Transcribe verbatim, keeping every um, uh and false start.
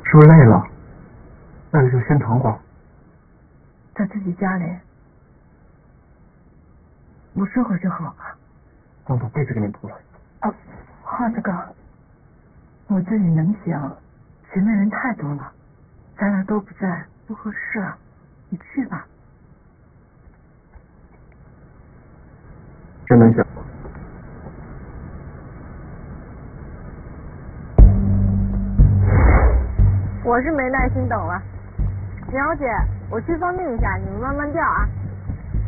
是不是累了？累了就先躺会儿。 在自己家里，我睡会儿就好了。 那我把被子给你铺了。 哦，浩子哥，我自己能行，前面人太多了，咱俩都不在，不合适。你去吧。 真能行。 我是没耐心等了。苗姐，我去放命一下，你们慢慢调啊。